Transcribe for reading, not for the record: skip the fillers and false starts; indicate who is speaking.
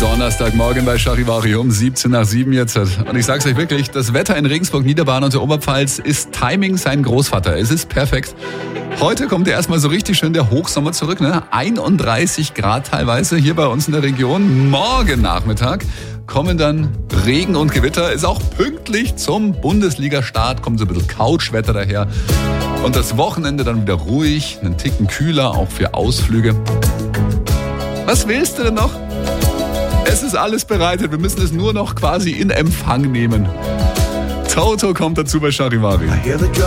Speaker 1: Donnerstagmorgen bei Charivari um 17 nach 7 jetzt. Und ich sag's euch wirklich, das Wetter in Regensburg, Niederbayern und der Oberpfalz ist Timing sein Großvater. Es ist perfekt. Heute kommt erstmal so richtig schön der Hochsommer zurück, ne? 31 Grad teilweise hier bei uns in der Region. Morgen Nachmittag kommen dann Regen und Gewitter. Ist auch pünktlich zum Bundesliga-Start, kommt so ein bisschen Couchwetter daher. Und das Wochenende dann wieder ruhig, einen Ticken kühler, auch für Ausflüge. Was willst du denn noch? Es ist alles bereitet, wir müssen es nur noch quasi in Empfang nehmen. Toto kommt dazu bei Charivari.